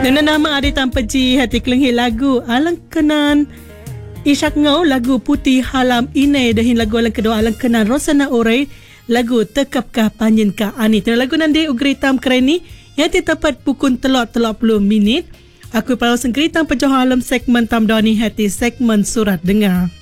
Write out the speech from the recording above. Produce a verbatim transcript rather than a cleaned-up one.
Dengan nama Adi Tampeji hati kelenghi lagu alang kenan Isyak Ngau lagu Putih Halam Inai dahin lagu alang kedua alang kenan Rosana Oray lagu Tekapkah Panjinkah Ani. Terus lagu nanti ugri tam kereni yang tepat pukul telok telok puluh minit. Aku palau sengkeritam pejoh alam segmen tam doni hati segmen surat dengar.